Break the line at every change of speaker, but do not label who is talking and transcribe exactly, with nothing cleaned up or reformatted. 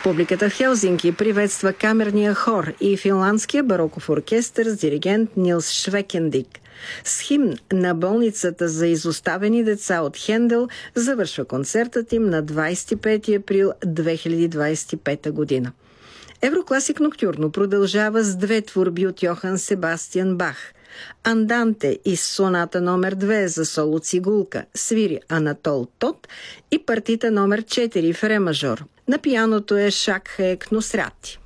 Публиката в Хелзинки приветства камерния хор и финландския бароков оркестър с диригент Нилс Швекендик. С химн на болницата за изоставени деца от Хендел завършва концертът им на двадесет и пети април две хиляди двадесет и пета година. Еврокласик Ноктюрно продължава с две творби от Йохан Себастиан Бах. Анданте и соната номер две за соло цигулка свири Анатол Тот и партита номер четири в ре мажор. На пианото е Шакхек Нусрати.